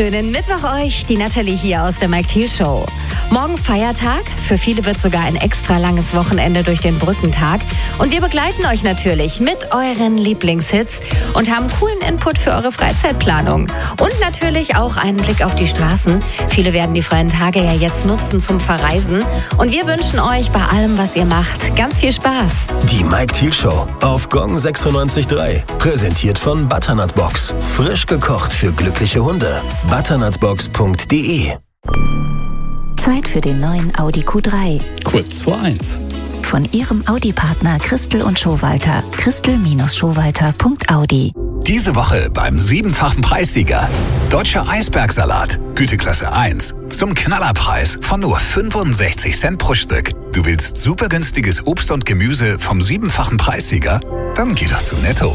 Schönen Mittwoch euch, die Natalie hier aus der Mike Thiel Show. Morgen Feiertag, für viele wird sogar ein extra langes Wochenende durch den Brückentag. Und wir begleiten euch natürlich mit euren Lieblingshits und haben coolen Input für eure Freizeitplanung. Und natürlich auch einen Blick auf die Straßen. Viele werden die freien Tage ja jetzt nutzen zum Verreisen. Und wir wünschen euch bei allem, was ihr macht, ganz viel Spaß. Die Mike Thiel Show auf Gong 96.3. Präsentiert von Butternut Box. Frisch gekocht für glückliche Hunde. butternutbox.de. Zeit für den neuen Audi Q3. Kurz vor 1. Von Ihrem Audi-Partner Christel und Schowalter. Christel-Schowalter.audi. Diese Woche beim 7-fachen Preissieger. Deutscher Eisbergsalat, Güteklasse 1. Zum Knallerpreis von nur 65 Cent pro Stück. Du willst super günstiges Obst und Gemüse vom 7-fachen Preissieger? Dann geh doch zu Netto.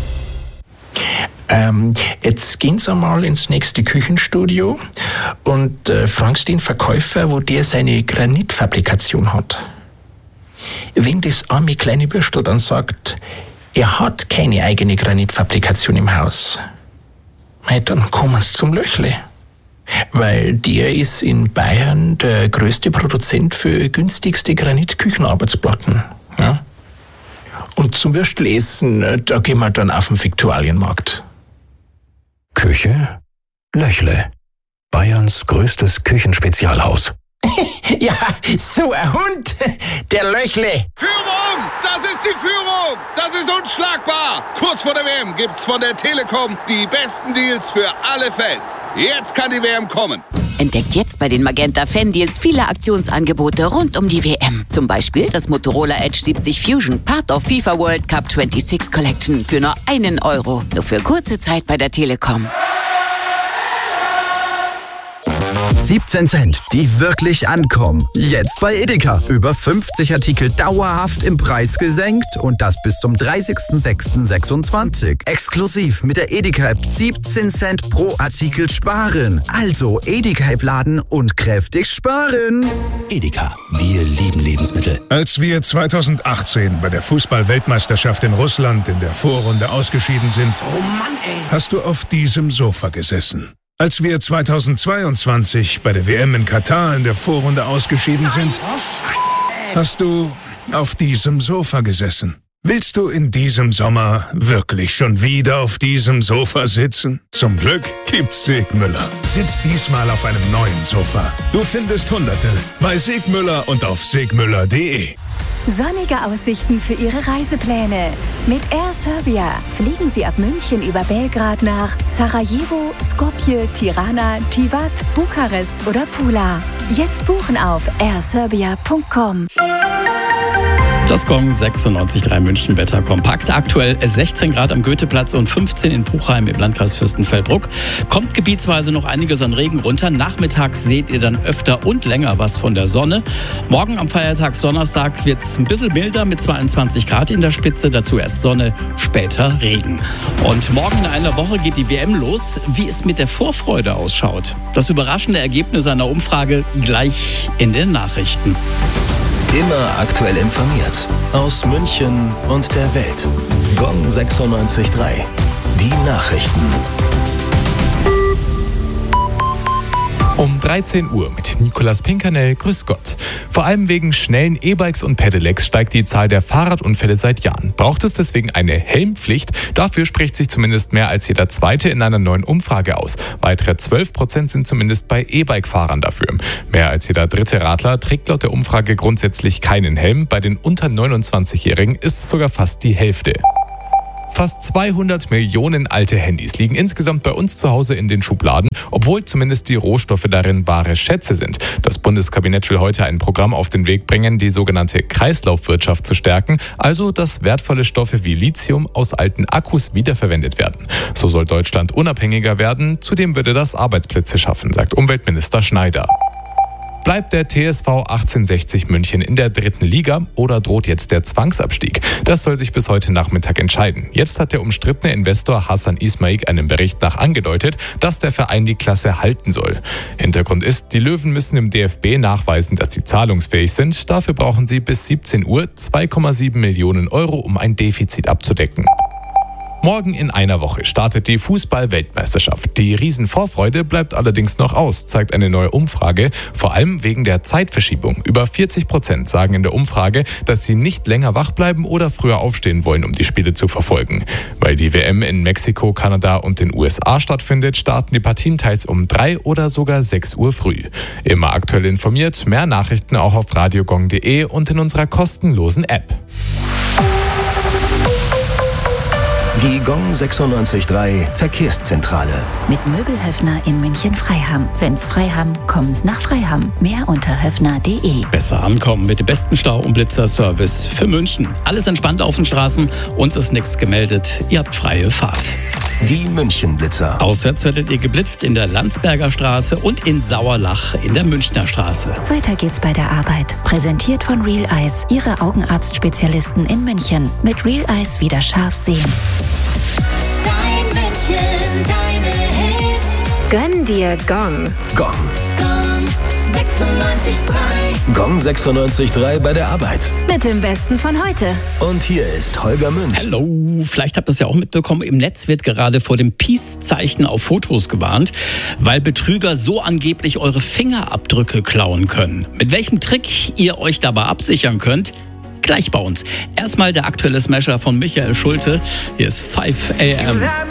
Jetzt gehen Sie mal ins nächste Küchenstudio und fragen Sie den Verkäufer, wo der seine Granitfabrikation hat. Wenn das arme kleine Würstel dann sagt, er hat keine eigene Granitfabrikation im Haus, dann kommen Sie zum Löchle. Weil der ist in Bayern der größte Produzent für günstigste Granitküchenarbeitsplatten. Ja? Und zum Würstelessen, da gehen wir dann auf den Viktualienmarkt. Küche? Löchle. Bayerns größtes Küchenspezialhaus. Ja, so ein Hund, der Löchle. Führung! Das ist die Führung! Das ist unschlagbar! Kurz vor der WM gibt's von der Telekom die besten Deals für alle Fans. Jetzt kann die WM kommen. Entdeckt jetzt bei den Magenta Fan-Deals viele Aktionsangebote rund um die WM. Zum Beispiel das Motorola Edge 70 Fusion, Part of FIFA World Cup 26 Collection für nur €1. Nur für kurze Zeit bei der Telekom. 17 Cent, die wirklich ankommen. Jetzt bei Edeka. Über 50 Artikel dauerhaft im Preis gesenkt und das bis zum 30.06.26. Exklusiv mit der Edeka-App 17 Cent pro Artikel sparen. Also Edeka-App laden und kräftig sparen. Edeka, wir lieben Lebensmittel. Als wir 2018 bei der Fußball-Weltmeisterschaft in Russland in der Vorrunde ausgeschieden sind, hast du auf diesem Sofa gesessen. Als wir 2022 bei der WM in Katar in der Vorrunde ausgeschieden sind, hast du auf diesem Sofa gesessen. Willst du in diesem Sommer wirklich schon wieder auf diesem Sofa sitzen? Zum Glück gibt's Segmüller. Sitz diesmal auf einem neuen Sofa. Du findest Hunderte bei Segmüller und auf segmüller.de. Sonnige Aussichten für Ihre Reisepläne. Mit Air Serbia fliegen Sie ab München über Belgrad nach Sarajevo, Skopje, Tirana, Tivat, Bukarest oder Pula. Jetzt buchen auf airserbia.com. Das Gong 96.3 München Wetter kompakt. Aktuell 16 Grad am Goetheplatz und 15 in Puchheim im Landkreis Fürstenfeldbruck. Kommt gebietsweise noch einiges an Regen runter. Nachmittags seht ihr dann öfter und länger was von der Sonne. Morgen am Feiertagsdonnerstag wird es ein bisschen milder mit 22 Grad in der Spitze. Dazu erst Sonne, später Regen. Und morgen in einer Woche geht die WM los. Wie es mit der Vorfreude ausschaut. Das überraschende Ergebnis einer Umfrage gleich in den Nachrichten. Immer aktuell informiert. Aus München und der Welt. Gong 96.3. Die Nachrichten. Um 13 Uhr mit Nicolas Pinkernell, grüß Gott. Vor allem wegen schnellen E-Bikes und Pedelecs steigt die Zahl der Fahrradunfälle seit Jahren. Braucht es deswegen eine Helmpflicht? Dafür spricht sich zumindest mehr als jeder Zweite in einer neuen Umfrage aus. Weitere 12% sind zumindest bei E-Bike-Fahrern dafür. Mehr als jeder dritte Radler trägt laut der Umfrage grundsätzlich keinen Helm. Bei den unter 29-Jährigen ist es sogar fast die Hälfte. Fast 200 Millionen alte Handys liegen insgesamt bei uns zu Hause in den Schubladen, obwohl zumindest die Rohstoffe darin wahre Schätze sind. Das Bundeskabinett will heute ein Programm auf den Weg bringen, die sogenannte Kreislaufwirtschaft zu stärken, also dass wertvolle Stoffe wie Lithium aus alten Akkus wiederverwendet werden. So soll Deutschland unabhängiger werden, zudem würde das Arbeitsplätze schaffen, sagt Umweltminister Schneider. Bleibt der TSV 1860 München in der 3. Liga oder droht jetzt der Zwangsabstieg? Das soll sich bis heute Nachmittag entscheiden. Jetzt hat der umstrittene Investor Hassan Ismail einem Bericht nach angedeutet, dass der Verein die Klasse halten soll. Hintergrund ist, die Löwen müssen dem DFB nachweisen, dass sie zahlungsfähig sind. Dafür brauchen sie bis 17 Uhr 2,7 Millionen Euro, um ein Defizit abzudecken. Morgen in einer Woche startet die Fußball-Weltmeisterschaft. Die Riesenvorfreude bleibt allerdings noch aus, zeigt eine neue Umfrage, vor allem wegen der Zeitverschiebung. Über 40% sagen in der Umfrage, dass sie nicht länger wach bleiben oder früher aufstehen wollen, um die Spiele zu verfolgen. Weil die WM in Mexiko, Kanada und den USA stattfindet, starten die Partien teils um 3 oder sogar 6 Uhr früh. Immer aktuell informiert, mehr Nachrichten auch auf radiogong.de und in unserer kostenlosen App. Die Gong 96.3 Verkehrszentrale. Mit Möbelhöfner in München-Freiham. Wenn's Freiham, kommen's nach Freiham. Mehr unter höfner.de. Besser ankommen mit dem besten Stau- und Blitzerservice für München. Alles entspannt auf den Straßen, uns ist nichts gemeldet, ihr habt freie Fahrt. Die München-Blitzer. Auswärts werdet ihr geblitzt in der Landsberger Straße und in Sauerlach in der Münchner Straße. Weiter geht's bei der Arbeit. Präsentiert von Real Eyes, Ihre Augenarztspezialisten in München. Mit Real Eyes wieder scharf sehen. Dein München, deine Hits. Gönn dir Gong. Gong. Gong 96.3. Gong 96.3 bei der Arbeit. Mit dem Besten von heute. Und hier ist Holger Münch. Hallo, vielleicht habt ihr es ja auch mitbekommen, im Netz wird gerade vor dem Peace-Zeichen auf Fotos gewarnt, weil Betrüger so angeblich eure Fingerabdrücke klauen können. Mit welchem Trick ihr euch dabei absichern könnt, gleich bei uns. Erstmal der aktuelle Smasher von Michael Schulte. Hier ist 5 AM.